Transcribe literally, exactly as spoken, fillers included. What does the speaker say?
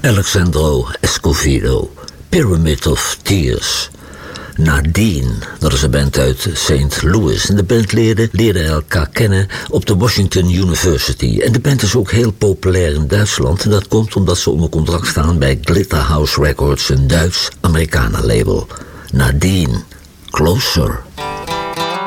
Alexandro Escovedo, Pyramid of Tears. Nadine, dat is een band uit Saint Louis. En de bandleden leerden elkaar kennen op de Washington University. En de band is ook heel populair in Duitsland. En dat komt omdat ze onder contract staan bij Glitterhouse Records, een Duits-Amerikanen label. Nadine, Closer.